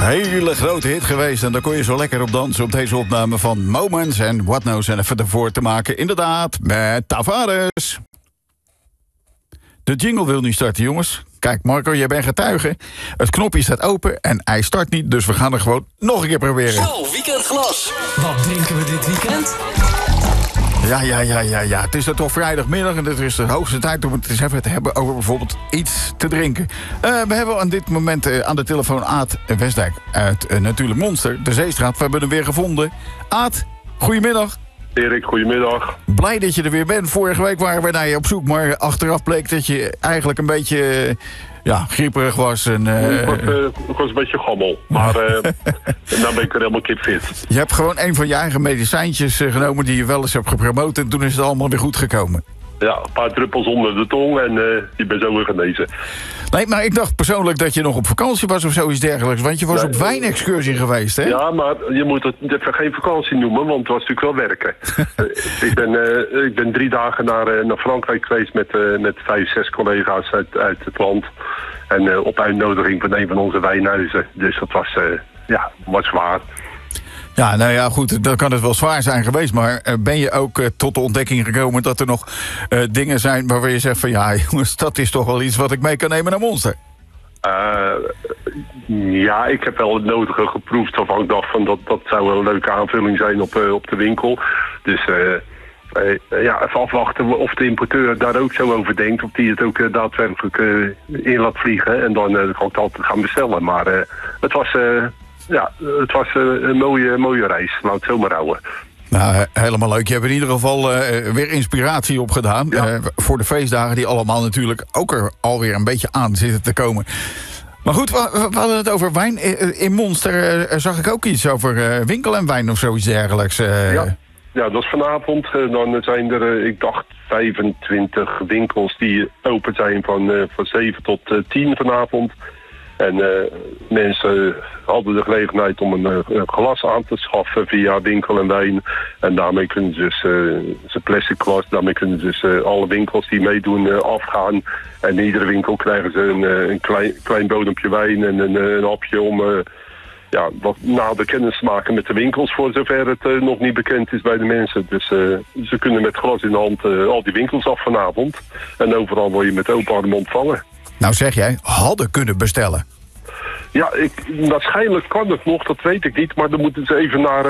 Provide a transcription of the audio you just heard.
hele grote hit geweest. En daar kon je zo lekker op dansen op deze opname van Moments. En What Knows en even ervoor te maken, inderdaad, met Tavares. De jingle wil nu starten, jongens. Kijk, Marco, jij bent getuige. Het knopje staat open en hij start niet, dus we gaan er gewoon nog een keer proberen. Zo, weekendglas. Wat drinken we dit weekend? Ja. Het is toch vrijdagmiddag en het is de hoogste tijd om het eens even te hebben over bijvoorbeeld iets te drinken. We hebben aan dit moment aan de telefoon Aad Westdijk uit natuurlijk Monster, de Zeestraat. We hebben hem weer gevonden. Aad, goedemiddag. Erik, goedemiddag. Blij dat je er weer bent. Vorige week waren we naar je op zoek, maar achteraf bleek dat je eigenlijk een beetje grieperig was. En, ik was een beetje gammel, maar dan ben ik weer helemaal kipfit. Je hebt gewoon een van je eigen medicijntjes genomen die je wel eens hebt gepromoot en toen is het allemaal weer goed gekomen. Ja, een paar druppels onder de tong en je bent zo weer genezen. Nee, maar ik dacht persoonlijk dat je nog op vakantie was of zoiets dergelijks. Want je was op wijnexcursie geweest, hè? Ja, maar je moet het even geen vakantie noemen, want het was natuurlijk wel werken. Ik ben 3 dagen naar Frankrijk geweest met 5, 6 collega's uit het land. En op uitnodiging van een van onze wijnhuizen. Dus dat was wat zwaar. Ja, nou ja, goed, dan kan het wel zwaar zijn geweest. Maar ben je ook tot de ontdekking gekomen dat er nog dingen zijn waarvan je zegt van ja, jongens, dat is toch wel iets wat ik mee kan nemen naar Monster? Ja, ik heb wel het nodige geproefd waarvan ik dacht van dat zou wel een leuke aanvulling zijn op de winkel. Dus even afwachten of de importeur daar ook zo over denkt. Of die het ook daadwerkelijk in laat vliegen. En dan kan ik het altijd gaan bestellen. Maar het was een mooie reis. Laat het zo maar houden. Nou, helemaal leuk. Je hebt in ieder geval weer inspiratie opgedaan. Ja. Voor de feestdagen die allemaal natuurlijk ook er alweer een beetje aan zitten te komen. Maar goed, we hadden het over wijn. In Monster zag ik ook iets over winkel en wijn of zoiets dergelijks. Ja, dat is vanavond. Dan zijn er, ik dacht, 25 winkels die open zijn van 7 tot 10 vanavond. En mensen hadden de gelegenheid om een glas aan te schaffen via winkel en wijn. En daarmee kunnen ze dus een plastic glas, daarmee kunnen ze dus alle winkels die meedoen afgaan. En in iedere winkel krijgen ze een klein bodempje wijn en een hapje om wat nader kennis te maken met de winkels, voor zover het nog niet bekend is bij de mensen. Dus ze kunnen met glas in de hand al die winkels af vanavond. En overal word je met open armen ontvangen. Nou zeg jij, hadden kunnen bestellen. Ja, waarschijnlijk kan het nog, dat weet ik niet. Maar dan moeten ze even naar